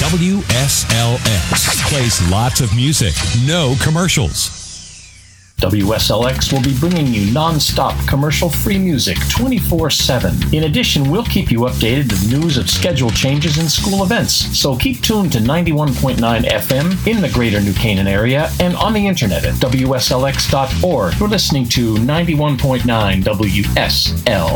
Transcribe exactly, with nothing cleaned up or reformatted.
W S L X plays lots of music, no commercials. W S L X will be bringing you non-stop commercial-free music twenty-four seven. In addition, we'll keep you updated with news of schedule changes and school events. So keep tuned to ninety-one point nine F M in the greater New Canaan area and on the internet at W S L X dot org. You're listening to ninety-one point nine W S L